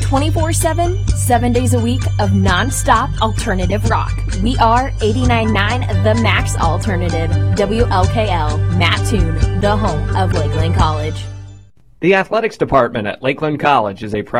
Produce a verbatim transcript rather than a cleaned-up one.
twenty-four seven, seven days a week of non-stop alternative rock. We are eighty-nine point nine The Max Alternative. W L K L, Mattoon, the home of Lakeland College. The athletics department at Lakeland College is a